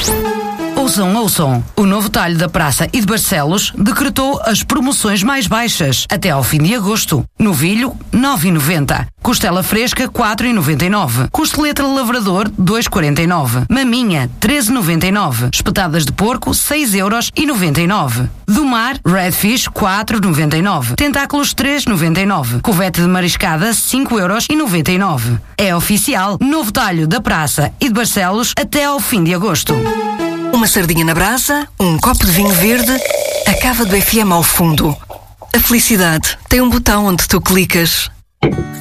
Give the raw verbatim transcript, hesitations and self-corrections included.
Ouçam, ouçam. O novo talho da Praça e de Barcelos decretou as promoções mais baixas até ao fim de agosto. Novilho, nove reais e noventa centavos. Costela fresca, quatro reais e noventa e nove centavos. Costeleta lavrador, dois reais e quarenta e nove centavos. Maminha, treze reais e noventa e nove centavos. Espetadas de porco, seis euros e noventa e nove centavos. Do mar, redfish, quatro reais e noventa e nove centavos. Tentáculos, três reais e noventa e nove centavos. Covete de mariscada, cinco euros e noventa e nove centavos. É oficial. Novo talho da Praça e de Barcelos até ao fim de agosto. Uma sardinha na brasa, um copo de vinho verde, a cava do F M ao fundo. A felicidade tem um botão onde tu clicas.